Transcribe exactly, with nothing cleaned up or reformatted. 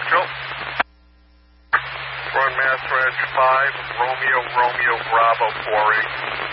Nope. Run Mass Ranch five, Romeo, Romeo, Bravo four eight.